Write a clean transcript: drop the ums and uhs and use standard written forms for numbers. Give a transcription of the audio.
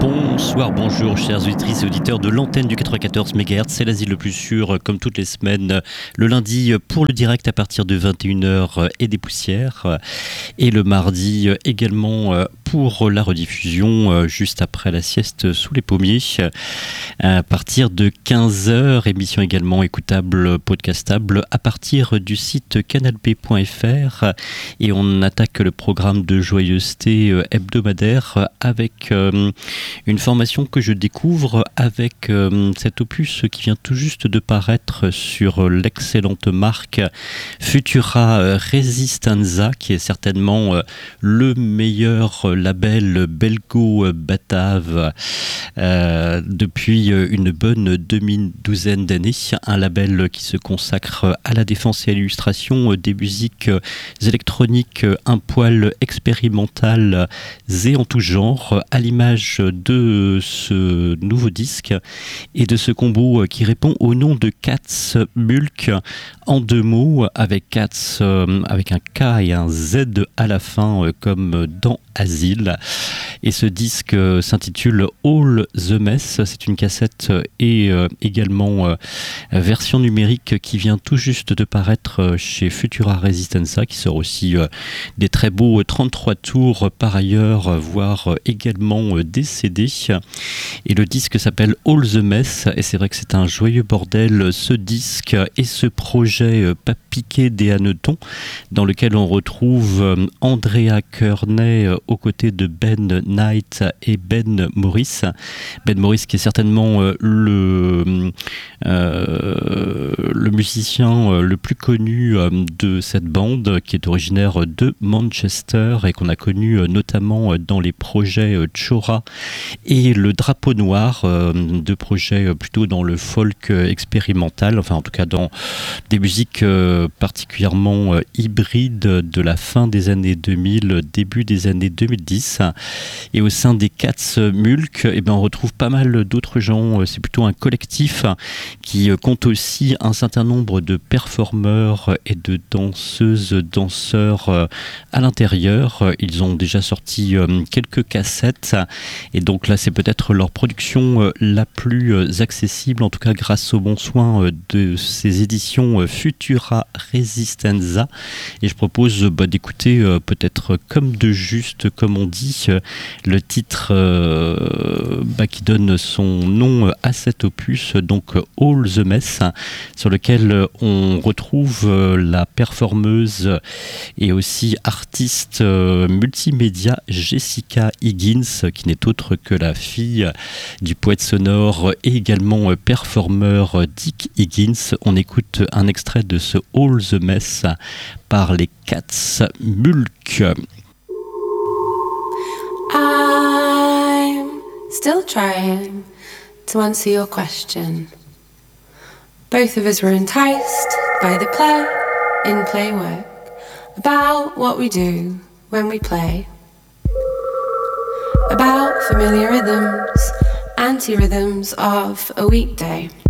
Bonsoir, bonjour chers auditrices et auditeurs de l'antenne du 94 MHz, c'est l'asile le plus sûr comme toutes les semaines, le lundi pour le direct à partir de 21h et des poussières, et le mardi également pour la rediffusion juste après la sieste sous les pommiers à partir de 15h, émission également écoutable, podcastable à partir du site canalp.fr, et on attaque le programme de joyeuseté hebdomadaire avec une formation que je découvre avec cet opus qui vient tout juste de paraître sur l'excellente marque Futura Resistenza, qui est certainement le meilleur label belgo-batave depuis une bonne demi-douzaine d'années. Un label qui se consacre à la défense et à l'illustration des musiques électroniques un poil expérimentales et en tout genre, à l'image de ce nouveau disque et de ce combo qui répond au nom de Cats Mulk en deux mots, avec Cats avec un K et un Z à la fin comme dans Asile. Et ce disque s'intitule All the Mess. C'est une cassette et également version numérique qui vient tout juste de paraître chez Futura Resistenza, qui sort aussi des très beaux 33 tours par ailleurs, voire également des CD. Et le disque s'appelle All the Mess, et c'est vrai que c'est un joyeux bordel, ce disque et ce projet pas piqué des hannetons, dans lequel on retrouve Andrea Kearney aux côtés de Ben Knight et Ben Morris. Ben Morris qui est certainement le musicien le plus connu de cette bande, qui est originaire de Manchester et qu'on a connu notamment dans les projets Chora et le Drapeau Noir, deux projets plutôt dans le folk expérimental, enfin en tout cas dans des musiques particulièrement hybrides de la fin des années 2000, début des années 2010. Et au sein des Cats Mulk, eh ben, on retrouve pas mal d'autres gens. C'est plutôt un collectif qui compte aussi un certain nombre de performeurs et de danseuses, danseurs à l'intérieur. Ils ont déjà sorti quelques cassettes, et donc là c'est peut-être leur production la plus accessible, en tout cas grâce au bon soin de ces éditions Futura Resistenza. Et je propose d'écouter peut-être comme de juste, comme on dit, le titre qui donne son nom à cet opus, donc All the Mess, sur lequel on retrouve la performeuse et aussi artiste multimédia Jessica Higgins, qui n'est autre que la fille du poète sonore et également performeur Dick Higgins. On écoute un extrait de ce All the Mess par les Cats Mulk. I'm still trying to answer your question. Both of us were enticed by the play in play work, about what we do when we play, about familiar rhythms, anti-rhythms of a weekday.